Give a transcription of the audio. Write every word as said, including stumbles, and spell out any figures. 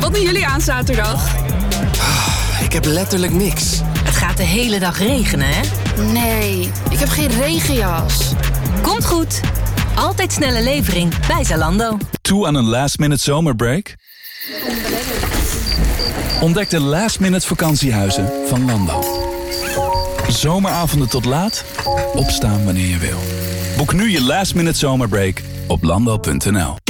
Wat doen jullie aan zaterdag? Ik heb letterlijk niks. Het gaat de hele dag regenen, hè? Nee, ik heb geen regenjas. Komt goed. Altijd snelle levering bij Zalando. Toe aan een last-minute zomerbreak? Ontdek de last-minute vakantiehuizen van Lando. Zomeravonden tot laat, opstaan wanneer je wil. Boek nu je last-minute zomerbreak op lando punt n l.